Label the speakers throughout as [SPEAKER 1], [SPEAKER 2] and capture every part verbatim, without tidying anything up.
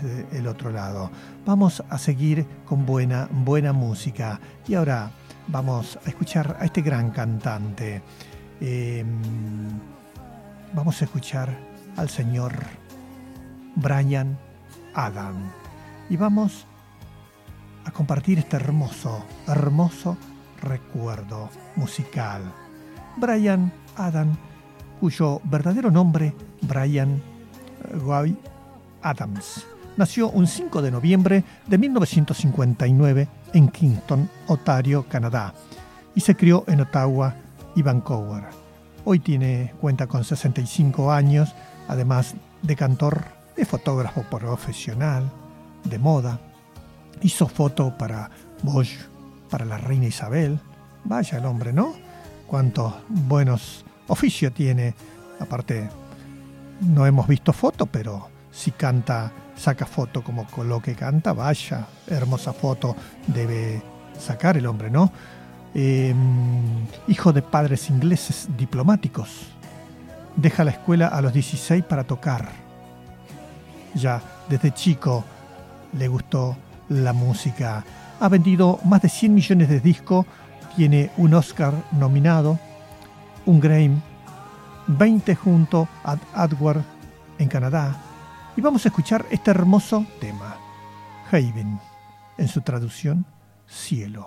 [SPEAKER 1] desde el otro lado. Vamos a seguir con buena, buena música. Y ahora vamos a escuchar a este gran cantante. Eh, vamos a escuchar al señor Bryan Adams. Y vamos a compartir este hermoso, hermoso recuerdo musical. Bryan Adams, cuyo verdadero nombre, Bryan Guy Adams, nació un cinco de noviembre de mil novecientos cincuenta y nueve en Kingston, Ontario, Canadá, y se crió en Ottawa y Vancouver. Hoy tiene, cuenta con sesenta y cinco años, además de cantor, de fotógrafo profesional, de moda. Hizo foto para Bosch, para la reina Isabel. Vaya el hombre, ¿no? Cuántos buenos oficios tiene. Aparte, no hemos visto foto, pero si canta, saca foto como con lo que canta, vaya, hermosa foto debe sacar el hombre, ¿no? Eh, hijo de padres ingleses diplomáticos. Deja la escuela a los dieciséis para tocar. Ya desde chico le gustó la música. Ha vendido más de cien millones de discos, tiene un Oscar nominado, un Grammy, veinte junto a Edward en Canadá. Y vamos a escuchar este hermoso tema, Heaven, en su traducción, cielo.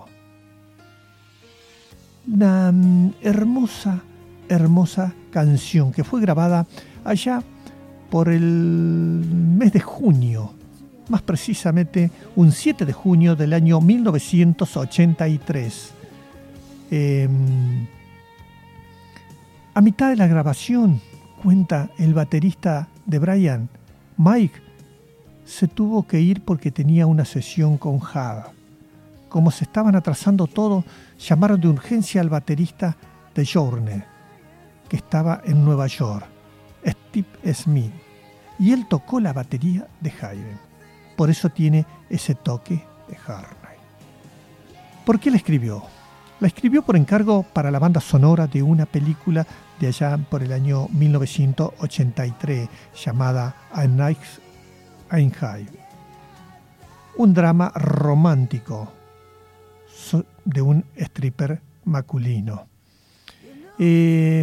[SPEAKER 1] Una um, hermosa, hermosa canción que fue grabada allá por el mes de junio, más precisamente un siete de junio del año mil novecientos ochenta y tres. Eh, a mitad de la grabación, cuenta el baterista de Bryan, Mike, se tuvo que ir porque tenía una sesión con Java. Como se estaban atrasando todo, llamaron de urgencia al baterista de Journey, que estaba en Nueva York, Steve Smith, y él tocó la batería de Heaven. Por eso tiene ese toque de Harney. ¿Por qué la escribió? La escribió por encargo para la banda sonora de una película de allá por el año mil novecientos ochenta y tres llamada A Night in Heaven. Un drama romántico de un stripper masculino. Eh,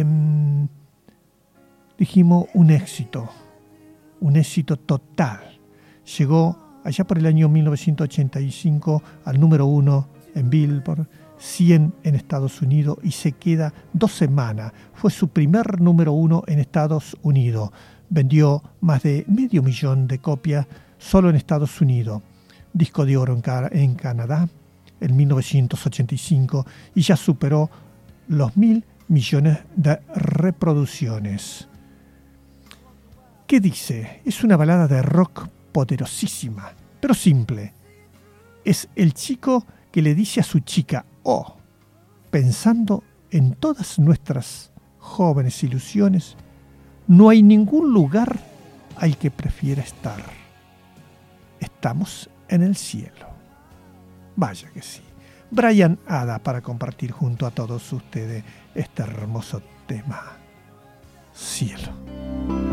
[SPEAKER 1] dijimos un éxito, un éxito total. Llegó allá por el año mil novecientos ochenta y cinco al número uno en Billboard, cien en Estados Unidos y se queda dos semanas. Fue su primer número uno en Estados Unidos. Vendió más de medio millón de copias solo en Estados Unidos. Disco de oro en, Ca- en Canadá en mil novecientos ochenta y cinco y ya superó los mil millones de reproducciones. ¿Qué dice? Es una balada de rock poderosísima, pero simple. Es el chico que le dice a su chica, oh, pensando en todas nuestras jóvenes ilusiones, no hay ningún lugar al que prefiera estar. Estamos en el cielo. Vaya que sí. Bryan Adams para compartir junto a todos ustedes este hermoso tema, cielo.